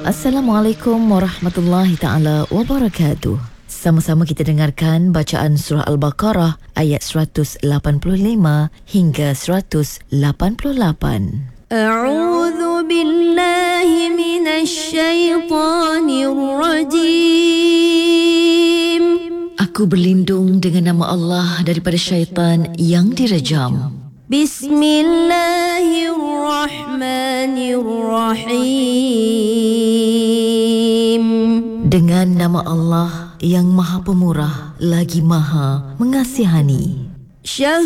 Assalamualaikum warahmatullahi ta'ala wabarakatuh. Sama-sama kita dengarkan bacaan surah Al-Baqarah ayat 185 hingga 188. A'udzu billahi minasy syaithanir rajim. Aku berlindung dengan nama Allah daripada syaitan yang direjam. Bismillahirrahmanirrahim. Dengan nama Allah yang Maha Pemurah lagi Maha Mengasihani.